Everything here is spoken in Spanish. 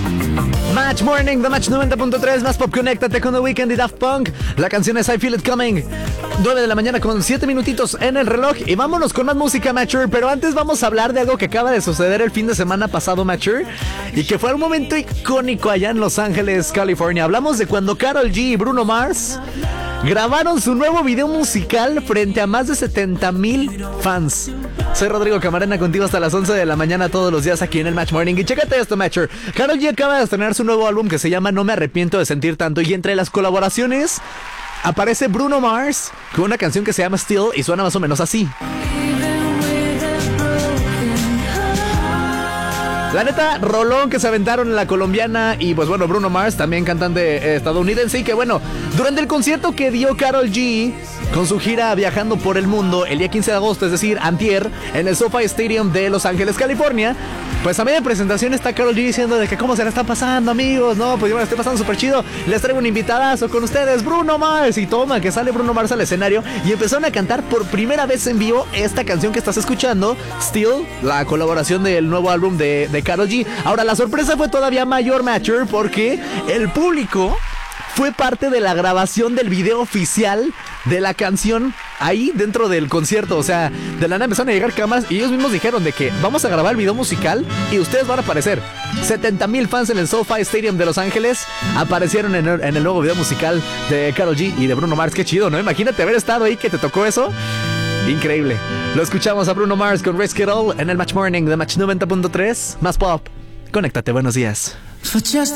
Match Morning, The Match 90.3, más pop, conéctate con The Weeknd y Daft Punk. La canción es I Feel It Coming. 9 de la mañana con 7 minutitos en el reloj. Y vámonos con más música, Matcher. Pero antes vamos a hablar de algo que acaba de suceder el fin de semana pasado, Matcher, y que fue un momento icónico allá en Los Ángeles, California. Hablamos de cuando Karol G y Bruno Mars grabaron su nuevo video musical frente a más de 70,000 fans. Soy Rodrigo Camarena, contigo hasta las 11 de la mañana todos los días aquí en el Match Morning. Y chécate esto, Matcher. Karol G acaba de estrenar su nuevo álbum que se llama No Me Arrepiento de Sentir Tanto. Y entre las colaboraciones aparece Bruno Mars con una canción que se llama Still y suena más o menos así. La neta, rolón que se aventaron la colombiana y pues bueno, Bruno Mars, también cantante estadounidense. Y que bueno, durante el concierto que dio Karol G con su gira viajando por el mundo el día 15 de agosto, es decir, antier, en el SoFi Stadium de Los Ángeles, California, pues a media presentación está Karol G diciendo de que cómo se la está pasando, amigos. No, pues yo me la estoy pasando súper chido. Les traigo un invitadazo con ustedes, Bruno Mars. Y toma, que sale Bruno Mars al escenario y empezaron a cantar por primera vez en vivo esta canción que estás escuchando, Still, la colaboración del nuevo álbum de Karol G. Ahora, la sorpresa fue todavía mayor, Matcher, porque el público fue parte de la grabación del video oficial de la canción ahí dentro del concierto. O sea, de la nada empezaron a llegar cámaras y ellos mismos dijeron de que vamos a grabar el video musical y ustedes van a aparecer. 70,000 fans en el SoFi Stadium de Los Ángeles aparecieron en el nuevo video musical de Karol G y de Bruno Mars. Qué chido, ¿no? Imagínate haber estado ahí, que te tocó eso. Increíble. Lo escuchamos a Bruno Mars con Risk It All en el Match Morning de Match 90.3. Más pop. Conéctate, buenos días.